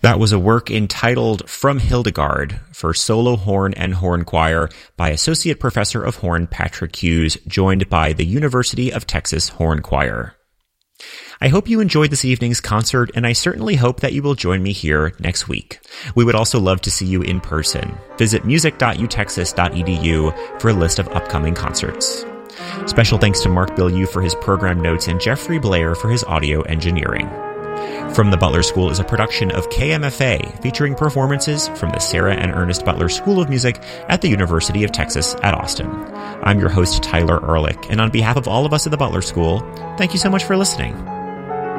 That was a work entitled From Hildegard for solo horn and horn choir by Associate Professor of Horn Patrick Hughes, joined by the University of Texas Horn Choir. I hope you enjoyed this evening's concert, and I certainly hope that you will join me here next week. We would also love to see you in person. Visit music.utexas.edu for a list of upcoming concerts. Special thanks to Mark Bilyeu for his program notes and Jeffrey Blair for his audio engineering. From the Butler School is a production of KMFA, featuring performances from the Sarah and Ernest Butler School of Music at the University of Texas at Austin. I'm your host, Tyler Ehrlich, and on behalf of all of us at the Butler School, thank you so much for listening.